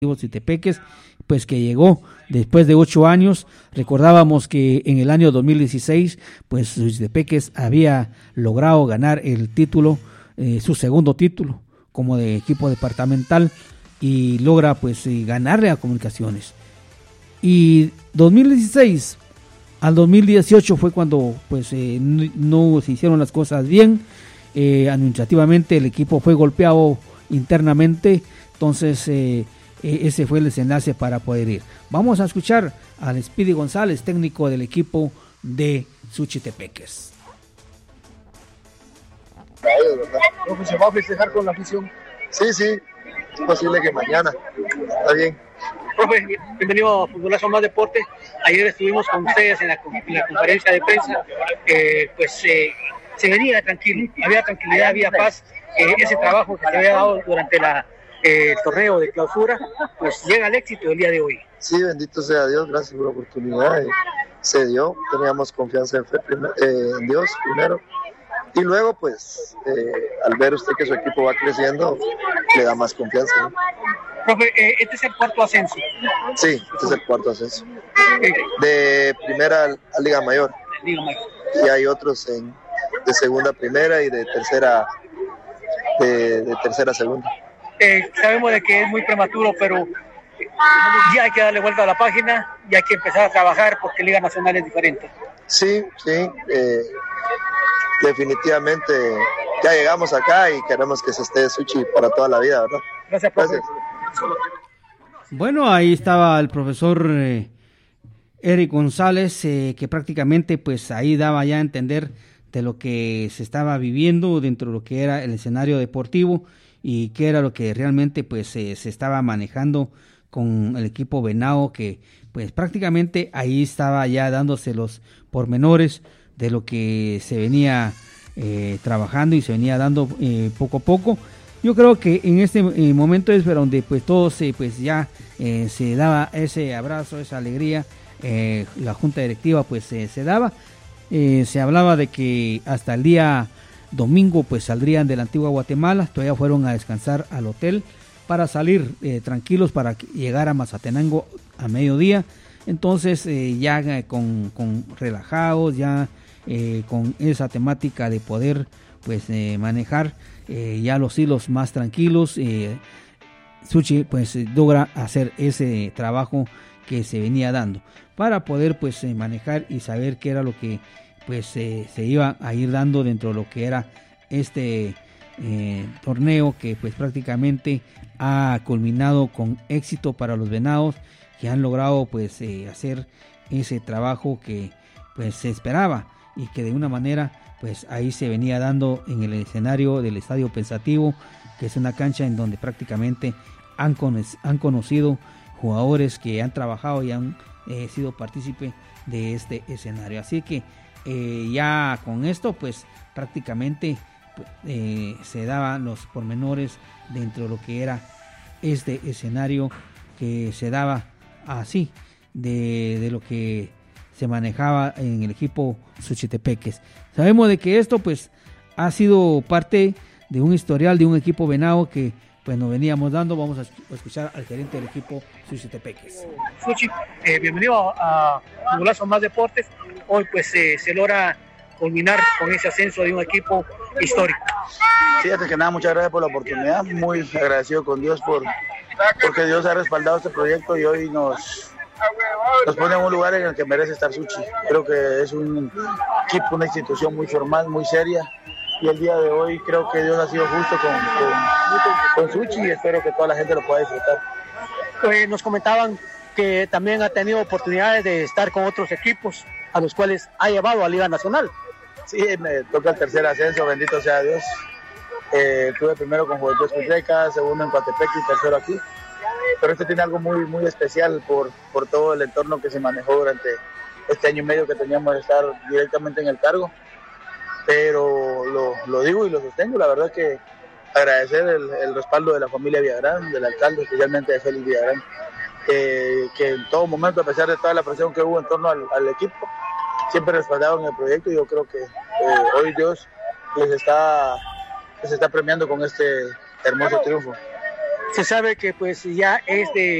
Suchitepeques, pues que llegó después de 8 años. Recordábamos que en el año 2016, pues Suchitepeques había logrado ganar el título, su segundo título como de equipo departamental, y logra pues ganarle a Comunicaciones. Y 2016 al 2018 fue cuando pues no se hicieron las cosas bien. Administrativamente el equipo fue golpeado internamente, entonces ese fue el desenlace para poder ir. Vamos a escuchar al Speedy González, técnico del equipo de Suchitepeques. ¿Cómo se va a festejar con la afición? Sí, es posible que mañana. Está bien. Profe, bienvenido a Futbolazo Más Deporte. Ayer estuvimos con ustedes en la conferencia de prensa. Se venía tranquilo, había tranquilidad, había paz. Ese trabajo que se había dado durante el torneo de clausura, pues llega al éxito el día de hoy. Sí, bendito sea Dios, gracias por la oportunidad. Se dio, teníamos confianza en Dios primero. Y luego, pues, al ver usted que su equipo va creciendo, le da más confianza, ¿no? Profe, este es el cuarto ascenso. Sí, este es el cuarto ascenso. De primera a Liga Mayor. Y hay otros de segunda a primera y de tercera a segunda. Sabemos de que es muy prematuro, pero ya hay que darle vuelta a la página y hay que empezar a trabajar porque Liga Nacional es diferente. Sí. Definitivamente ya llegamos acá y queremos que se esté Suchi para toda la vida, ¿verdad? Gracias, profe. Bueno, ahí estaba el profesor Eric González, que prácticamente pues ahí daba ya a entender de lo que se estaba viviendo dentro de lo que era el escenario deportivo y qué era lo que realmente pues se estaba manejando con el equipo Venado, que pues prácticamente ahí estaba ya dándose los pormenores de lo que se venía trabajando y se venía dando poco a poco. Yo creo que en este momento es donde pues todo se daba ese abrazo, esa alegría. La junta directiva pues se daba. Se hablaba de que hasta el día domingo pues saldrían de la Antigua Guatemala, todavía fueron a descansar al hotel para salir tranquilos para llegar a Mazatenango a mediodía. Entonces ya con relajados, ya con esa temática de poder pues manejar ya los hilos más tranquilos, Suchi pues logra hacer ese trabajo que se venía dando para poder pues manejar y saber qué era lo que pues se iba a ir dando dentro de lo que era este torneo, que pues prácticamente ha culminado con éxito para los Venados, que han logrado pues hacer ese trabajo que pues se esperaba y que de una manera pues ahí se venía dando en el escenario del Estadio Pensativo, que es una cancha en donde prácticamente han conocido jugadores que han trabajado y han sido partícipe de este escenario. Así que ya con esto pues prácticamente se daban los pormenores dentro de lo que era este escenario, que se daba así de lo que se manejaba en el equipo Suchitepeques. Sabemos de que esto pues ha sido parte de un historial de un equipo Venado que pues nos veníamos dando. Vamos a escuchar al gerente del equipo Suchitepeques. Suchi, bienvenido a Futbolazo Más Deportes. Hoy pues se logra culminar con ese ascenso de un equipo histórico. Sí, antes que nada, muchas gracias por la oportunidad, muy agradecido con Dios porque Dios ha respaldado este proyecto y hoy nos pone en un lugar en el que merece estar Suchi. Creo que es un equipo, una institución muy formal, muy seria, y el día de hoy creo que Dios ha sido justo con Suchi y espero que toda la gente lo pueda disfrutar. Nos comentaban que también ha tenido oportunidades de estar con otros equipos a los cuales ha llevado a Liga Nacional. Sí, me toca el tercer ascenso, bendito sea Dios. Tuve primero con Juventud Escuintreca, segundo en Coatepec y tercero aquí. Pero este tiene algo muy, muy especial por todo el entorno que se manejó durante este año y medio que teníamos de estar directamente en el cargo. Pero lo digo y lo sostengo, la verdad que agradecer el respaldo de la familia Villagrán, del alcalde, especialmente de Félix Villagrán, que en todo momento, a pesar de toda la presión que hubo en torno al equipo, siempre respaldaron el proyecto, y yo creo que hoy Dios les está premiando con este hermoso triunfo. se sabe que pues ya es de